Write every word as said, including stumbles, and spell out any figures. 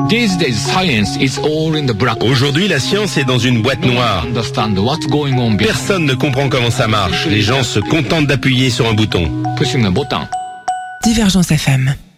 These days, science is all in the black. Aujourd'hui, la science est dans une boîte noire. Understand what's going on behind. Personne ne comprend comment ça marche. Les gens se contentent d'appuyer sur un bouton. Pushing a button. Divergence F M.